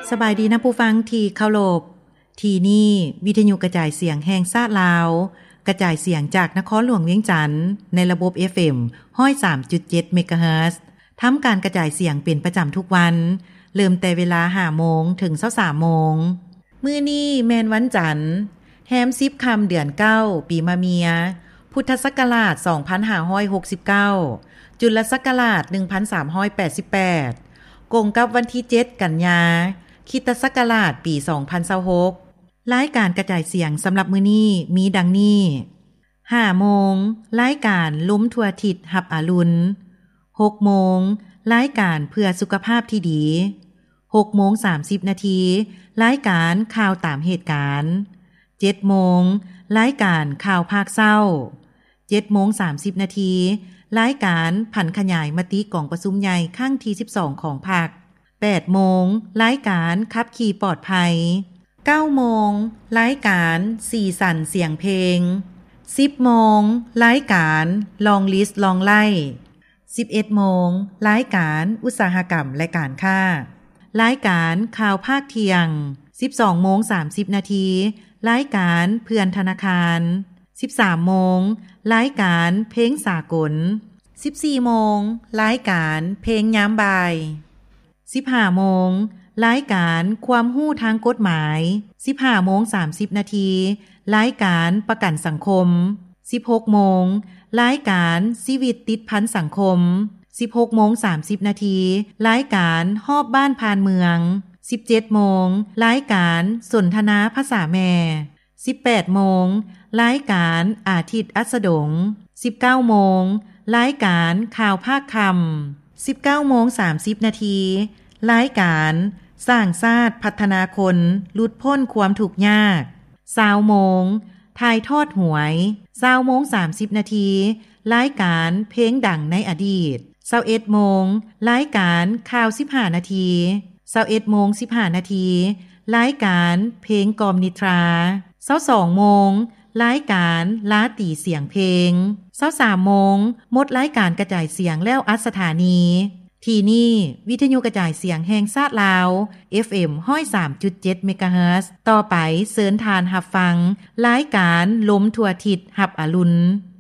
สบายดีนะผู้ฟังที่เคารพที่นี่วิทยุกระจายเสียงแห่งชาติลาวกระจายเสียงจากนครหลวงเวียงจันทน์ในระบบ FM 103.7 เมกะเฮิรตซ์ทำการกระจายเสียงเป็นประจำทุกวันเริ่มแต่เวลา 5 โมงถึง 23 โมงมื้อนี้แม่นวันจันทร์แฮม10ค่ำเดือน9ปีมะเมียพุทธศักราช2569จุลศักราช1388กงกับวันที่7กันยาคริสตศักราชปี2026รายการกระจายเสียงสำหรับมื้อนี้มีดังนี้ 5 โมงรายการล้มทั่วทิศหับอรุณ 6 โมงรายการเพื่อสุขภาพที่ดี 6 โมง 30 นาทีรายการข่าวตามเหตุการณ์ 7 โมงรายการข่าวภาคเศร้า 7 โมง 30 นาทีรายการผันขยายมติกองประชุมใหญ่ครั้งที่12ของพรรค 8 โมงรายการขับขี่ปลอดภัย 9 โมงรายการสีสันเสียงเพลง 10 โมงรายการลองลิสต์ลองไล่ 11 โมงรายการอุตสาหกรรมและการค้ารายการข่าวภาคเที่ยง 12 โมง 30 นาทีรายการเพื่อนธนาคาร 13 โมงรายการเพลงสากล 14 โมงรายการเพลงยามบ่าย 15 โมงรายการความรู้ทางกฎหมาย 15 โมง 30 นาทีรายการประกันสังคม 16 โมงรายการชีวิตติดพันสังคม 16 โมง 30 นาทีรายการฮอบบ้านผ่านเมือง 17 โมงรายการสนทนาภาษาแม่ 18 โมงรายการอาทิตย์อัสดง 19 โมงรายการข่าวภาคคำ 19 โมง 30 นาทีรายการสร้างชาติพัฒนาคนหลุดพ้นความทุกข์ยาก20 โมงถ่ายทอดหวย20 โมง 30 นาทีรายการเพลงดังในอดีต21 โมงรายการข่าว15 นาที21 โมง 15 นาทีรายการเพลงกอมนิทรา22 โมงรายการลาตีเสียงเพลง23 โมงหมดรายการกระจายเสียงแล้วอัดสถานีที่นี่วิทยุกระจายเสียงแห่งชาติลาว FM 103.7 เมกะเฮิรตซ์ต่อไปเชิญทานรับฟังรายการล้มทั่วทิศหับอรุณ